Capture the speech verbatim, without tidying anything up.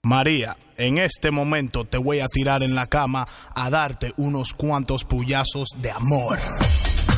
María, en este momento te voy a tirar en la cama a darte unos cuantos puyazos de amor.